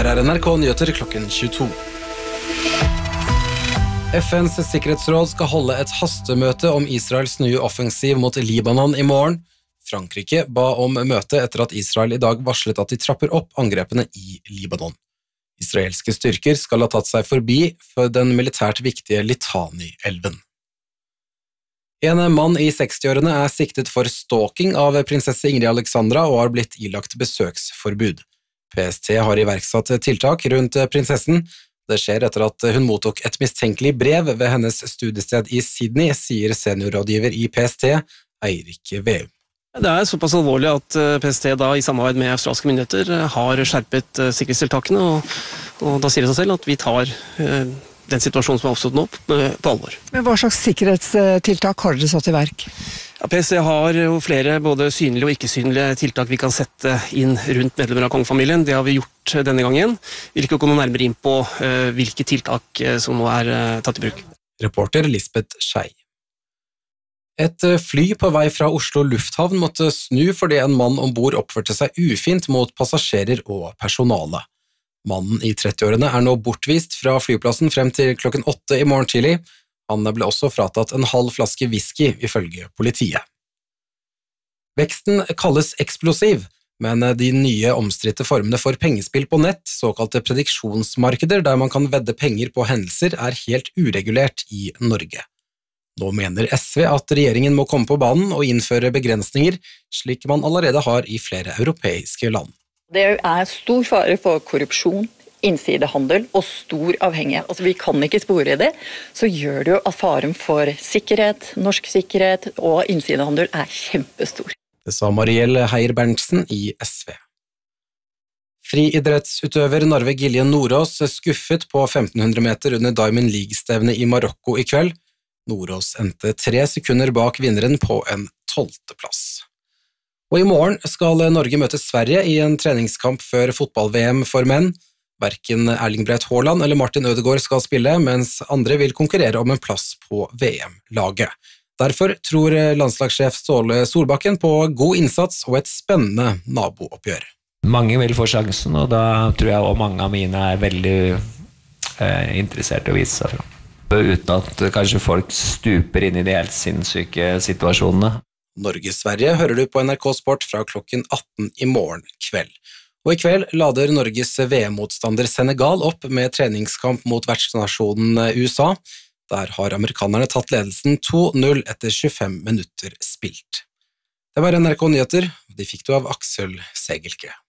Her NRK Nyheter klokken 22. FNs sikkerhetsråd skal holde et hastemøte om Israels nye offensiv mot Libanon i morgen. Frankrike ba om møte etter at Israel i dag varslet at de trapper opp angrepene i Libanon. Israelske styrker skal ha tatt seg forbi for den militært viktige Litani-elven. En mann i 60-årene er siktet for stalking av prinsesse Ingrid Alexandra og har blitt ilagt besøksforbud. PST har iverksatt tiltak rundt prinsessen. Det skjer etter at hun mottok et mistenkelig brev ved hennes studiested i Sydney, sier seniorrådgiver i PST, Eirik Veum. Det er såpass alvorlig at PST da i samarbeid med australske myndigheter har skjerpet sikkerhetstiltakene, og da sier det seg selv at vi tar den situasjonen som har oppstått nå på alvor. Men hva slags sikkerhetstiltak har dere satt i verk? Ja, PST har jo flere både synlige og ikke-synlige tiltak vi kan sette inn rundt medlemmer av kongefamilien. Det har vi gjort denne gangen. Vi vil ikke gå noe nærmere inn på hvilke tiltak som nå er tatt i bruk. Reporter Lisbeth Skei. Et fly på vei fra Oslo lufthavn måtte snu fordi en mann ombord oppførte seg ufint mot passasjerer og personale. Mannen i 30-årene er nå bortvist fra flyplassen frem til klokken 8 i morgen tidlig. Han ble også fratatt en halv flaske whisky, ifølge politiet. Veksten kalles eksplosiv, men de nye omstridte formene for pengespill på nett, såkalte prediksjonsmarkeder der man kan vedde penger på hendelser, er helt uregulert i Norge. Nå mener SV at regjeringen må komme på banen og innføre begrensninger, slik man allerede har i flere europeiske land. Det er stor fare for korrupsjon, innsidehandel og stor avhengighet. Altså, vi kan ikke spore det, så gjør det jo at faren for sikkerhet, norsk sikkerhet og innsidehandel er kjempestor. Det sa Marielle Heier-Berntsen i SV. Friidrettsutøver Narve Giljen Nordås skuffet på 1500 meter under Diamond League-stevne i Marokko i kveld. Nordås endte 3 sekunder bak vinneren på en 12. plass. Og i morgen skal Norge møte Sverige i en treningskamp før fotball-VM for menn. Hverken Erling Braut Haaland eller Martin Ødegaard skal spille, mens andre vil konkurrere om en plass på VM-laget. Derfor tror landslagssjef Ståle Solbakken på god innsats og et spennende nabooppgjør. Mange vil få sjansen, og da tror jeg også mange av mine er veldig interessert i å vise seg fram. Uten at kanskje folk stuper inn i de helt sinnssyke situasjonene. Norge-Sverige hører du på NRK Sport fra klokken 18 i morgen kveld. Og i kveld lader Norges VM-motstander Senegal opp med treningskamp mot vertsnasjonen USA. Der har amerikanerne tatt ledelsen 2-0 etter 25 minutter spilt. Det var NRK Nyheter, og de fikk du av Aksel Segelke.